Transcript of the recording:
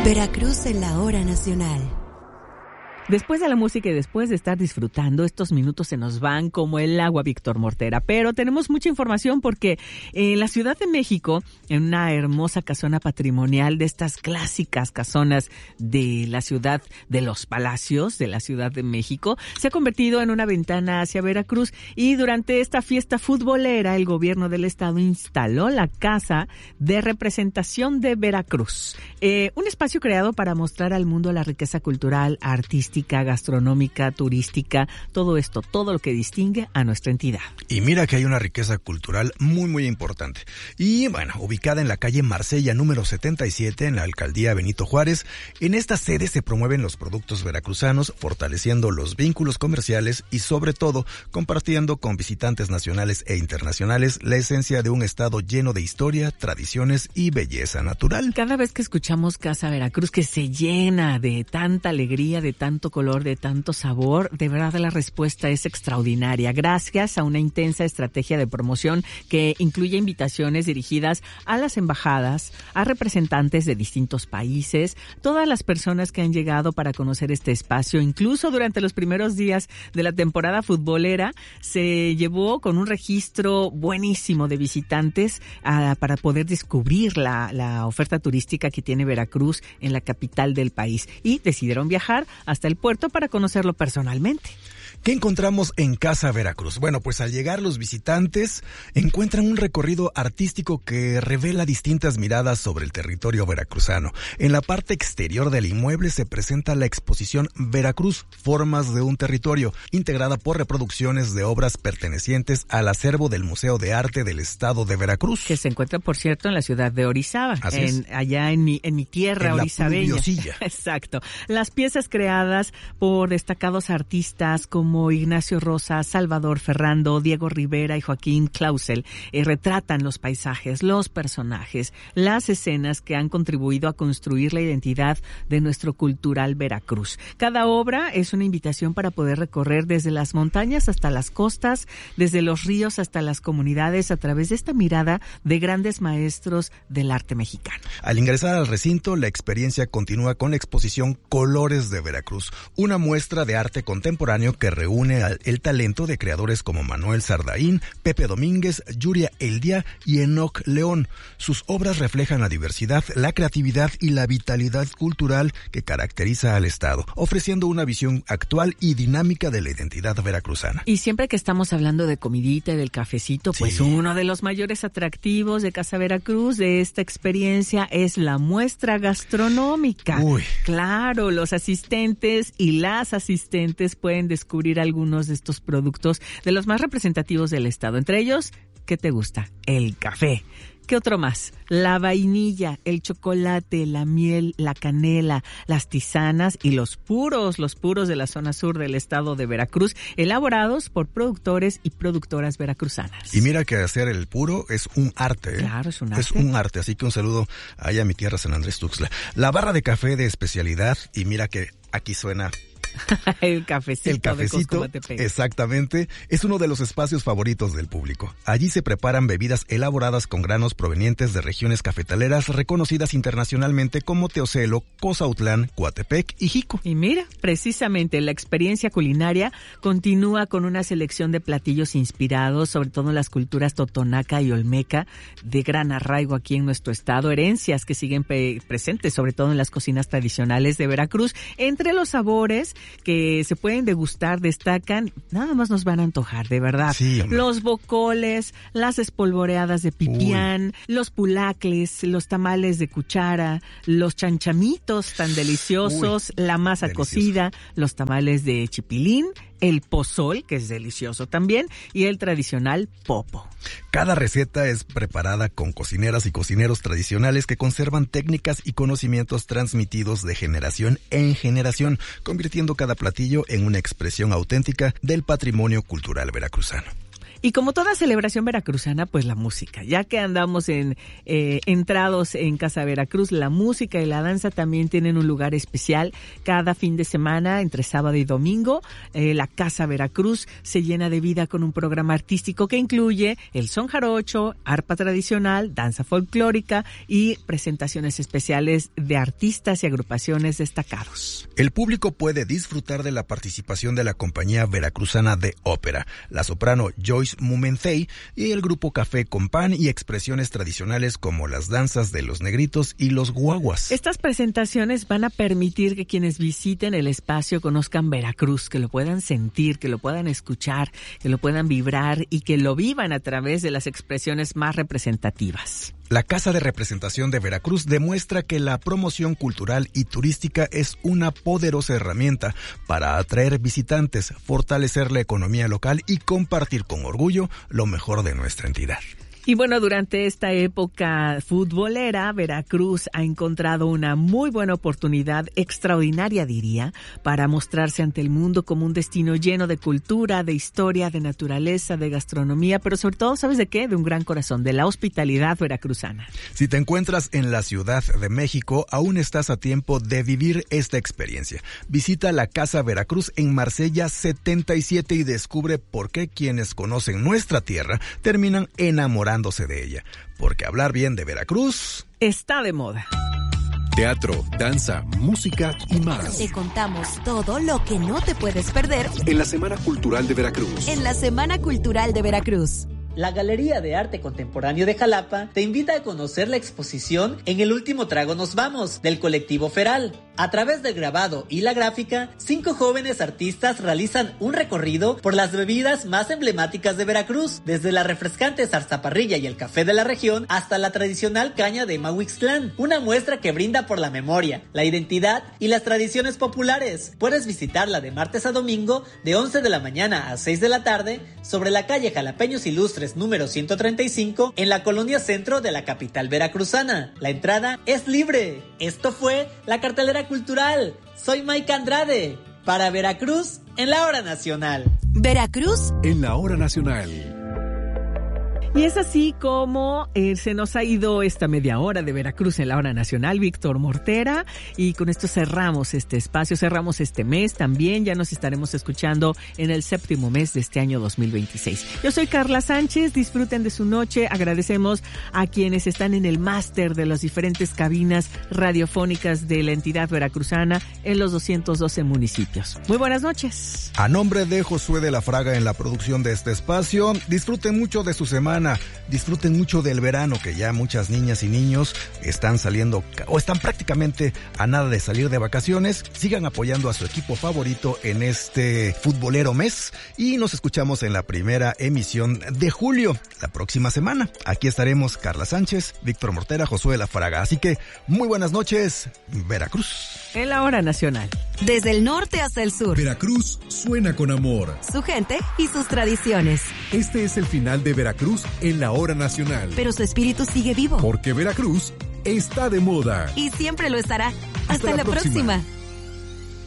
Veracruz en la hora nacional. Después de la música y después de estar disfrutando, estos minutos se nos van como el agua, Víctor Mortera. Pero tenemos mucha información porque en la Ciudad de México, en una hermosa casona patrimonial de estas clásicas casonas de la ciudad de los palacios de la Ciudad de México, se ha convertido en una ventana hacia Veracruz. Y durante esta fiesta futbolera, el gobierno del estado instaló la Casa de Representación de Veracruz. Un espacio creado para mostrar al mundo la riqueza cultural, artística, gastronómica, turística, todo esto, todo lo que distingue a nuestra entidad. Y mira que hay una riqueza cultural muy, muy importante. Y bueno, ubicada en la calle Marsella número 77, en la alcaldía Benito Juárez, en esta sede se promueven los productos veracruzanos, fortaleciendo los vínculos comerciales y sobre todo compartiendo con visitantes nacionales e internacionales la esencia de un estado lleno de historia, tradiciones y belleza natural. Cada vez que escuchamos Casa Veracruz, que se llena de tanta alegría, de tanto color, de tanto sabor, de verdad la respuesta es extraordinaria. Gracias a una intensa estrategia de promoción que incluye invitaciones dirigidas a las embajadas, a representantes de distintos países, todas las personas que han llegado para conocer este espacio, incluso durante los primeros días de la temporada futbolera, se llevó con un registro buenísimo de visitantes para poder descubrir la oferta turística que tiene Veracruz en la capital del país y decidieron viajar hasta el puerto para conocerlo personalmente. ¿Qué encontramos en Casa Veracruz? Bueno, pues al llegar los visitantes encuentran un recorrido artístico que revela distintas miradas sobre el territorio veracruzano. En la parte exterior del inmueble se presenta la exposición Veracruz, Formas de un Territorio, integrada por reproducciones de obras pertenecientes al acervo del Museo de Arte del Estado de Veracruz. Que se encuentra, por cierto, en la ciudad de Orizaba, allá en mi tierra en orizabeña. La Exacto. Las piezas creadas por destacados artistas como Ignacio Rosa, Salvador Ferrando, Diego Rivera y Joaquín Clausel retratan los paisajes, los personajes, las escenas que han contribuido a construir la identidad de nuestro cultural Veracruz. Cada obra es una invitación para poder recorrer desde las montañas hasta las costas, desde los ríos hasta las comunidades, a través de esta mirada de grandes maestros del arte mexicano. Al ingresar al recinto, la experiencia continúa con la exposición Colores de Veracruz, una muestra de arte contemporáneo que reúne el talento de creadores como Manuel Sardaín, Pepe Domínguez, Yuria Eldia y Enoc León. Sus obras reflejan la diversidad, la creatividad y la vitalidad cultural que caracteriza al estado, ofreciendo una visión actual y dinámica de la identidad veracruzana. Y siempre que estamos hablando de comidita y del cafecito, pues sí, uno de los mayores atractivos de Casa Veracruz, de esta experiencia, es la muestra gastronómica. Uy. Claro, los asistentes y las asistentes pueden descubrir algunos de estos productos de los más representativos del estado. Entre ellos, ¿qué te gusta? El café. ¿Qué otro más? La vainilla, el chocolate, la miel, la canela, las tisanas y los puros de la zona sur del estado de Veracruz, elaborados por productores y productoras veracruzanas. Y mira que hacer el puro es un arte, ¿eh? Claro, es un arte. Es un arte, así que un saludo allá a mi tierra, San Andrés Tuxtla. La barra de café de especialidad, y mira que aquí suena... El cafecito de Coscomatepec. Exactamente, es uno de los espacios favoritos del público. Allí se preparan bebidas elaboradas con granos provenientes de regiones cafetaleras reconocidas internacionalmente como Teocelo, Cozautlán, Coatepec y Jico. Y mira, precisamente la experiencia culinaria continúa con una selección de platillos inspirados, sobre todo en las culturas totonaca y olmeca, de gran arraigo aquí en nuestro estado, herencias que siguen presentes, sobre todo en las cocinas tradicionales de Veracruz. Entre los sabores que se pueden degustar destacan, nada más nos van a antojar, de verdad. Sí, los bocoles, las espolvoreadas de pipián, los pulacles, los tamales de cuchara, los chanchamitos tan deliciosos, la masa cocida, los tamales de chipilín, el pozol, que es delicioso también, y el tradicional popo. Cada receta es preparada con cocineras y cocineros tradicionales que conservan técnicas y conocimientos transmitidos de generación en generación, convirtiendo cada platillo en una expresión auténtica del patrimonio cultural veracruzano. Y como toda celebración veracruzana, pues la música. Ya que andamos entrados en Casa Veracruz, la música y la danza también tienen un lugar especial. Cada fin de semana, entre sábado y domingo, la Casa Veracruz se llena de vida con un programa artístico que incluye el son jarocho, arpa tradicional, danza folclórica y presentaciones especiales de artistas y agrupaciones destacados. El público puede disfrutar de la participación de la compañía veracruzana de ópera, la soprano Joyce Mumentey y el grupo Café con Pan y expresiones tradicionales como las danzas de los negritos y los guaguas. Estas presentaciones van a permitir que quienes visiten el espacio conozcan Veracruz, que lo puedan sentir, que lo puedan escuchar, que lo puedan vibrar y que lo vivan a través de las expresiones más representativas. La Casa de Representación de Veracruz demuestra que la promoción cultural y turística es una poderosa herramienta para atraer visitantes, fortalecer la economía local y compartir con orgullo lo mejor de nuestra entidad. Y bueno, durante esta época futbolera, Veracruz ha encontrado una muy buena oportunidad, extraordinaria diría, para mostrarse ante el mundo como un destino lleno de cultura, de historia, de naturaleza, de gastronomía, pero sobre todo, ¿sabes de qué? De un gran corazón, de la hospitalidad veracruzana. Si te encuentras en la Ciudad de México, aún estás a tiempo de vivir esta experiencia. Visita la Casa Veracruz en Marsella 77 y descubre por qué quienes conocen nuestra tierra terminan enamorándose de ella, porque hablar bien de Veracruz está de moda. Teatro, danza, música y más. Te contamos todo lo que no te puedes perder En la Semana Cultural de Veracruz. en la Semana Cultural de Veracruz. La Galería de Arte Contemporáneo de Jalapa te invita a conocer la exposición En el último trago nos vamos, del colectivo Feral. A través del grabado y la gráfica, 5 jóvenes artistas realizan un recorrido por las bebidas más emblemáticas de Veracruz, desde la refrescante zarzaparrilla y el café de la región hasta la tradicional caña de Mahuixtlán, una muestra que brinda por la memoria, la identidad y las tradiciones populares. Puedes visitarla de martes a domingo de 11 de la mañana a 6 de la tarde sobre la calle Jalapeños Ilustres número 135 en la colonia centro de la capital veracruzana. La entrada es libre. Esto fue la cartelera cultural. Soy Mike Andrade para Veracruz en la Hora Nacional. Veracruz En la Hora Nacional. Y es así como se nos ha ido esta media hora de Veracruz en la Hora Nacional, Víctor Mortera, y con esto cerramos este espacio, cerramos este mes también, ya nos estaremos escuchando en el 7º mes de este año 2026. Yo soy Carla Sánchez, disfruten de su noche, agradecemos a quienes están en el máster de las diferentes cabinas radiofónicas de la entidad veracruzana en los 212 municipios. Muy buenas noches. A nombre de Josué de la Fraga en la producción de este espacio, disfruten mucho de su semana, disfruten mucho del verano, que ya muchas niñas y niños están saliendo o están prácticamente a nada de salir de vacaciones. Sigan apoyando a su equipo favorito en este futbolero mes y nos escuchamos en la primera emisión de julio, la próxima semana. Aquí estaremos Carla Sánchez, Víctor Mortera, Josué de la Fraga. Así que muy buenas noches, Veracruz. En la Hora Nacional. desde el norte hasta el sur. Veracruz suena con amor. Su gente y sus tradiciones. Este es el final de Veracruz en la Hora Nacional. Pero su espíritu sigue vivo. Porque Veracruz está de moda. Y siempre lo estará. Hasta la próxima.